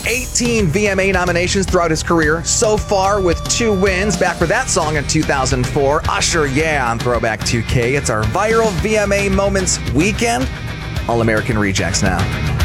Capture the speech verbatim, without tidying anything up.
eighteen V M A nominations throughout his career, so far with two wins. Back for that song in two thousand four, Usher, yeah, on Throwback two K. It's our viral V M A Moments weekend. All American Rejects now.